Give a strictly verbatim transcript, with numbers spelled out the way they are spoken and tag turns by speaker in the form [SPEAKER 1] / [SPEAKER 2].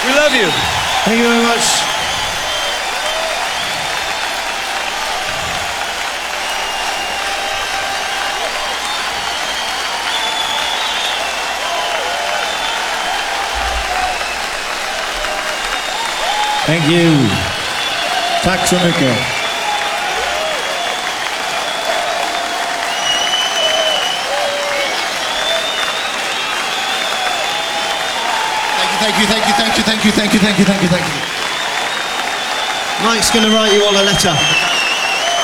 [SPEAKER 1] We love you.
[SPEAKER 2] Thank you very much. Thank you. Tack så mycket.
[SPEAKER 3] Thank you, thank you, thank you, thank you, thank you, thank you, thank you, thank you. Mike's going to write you all a letter.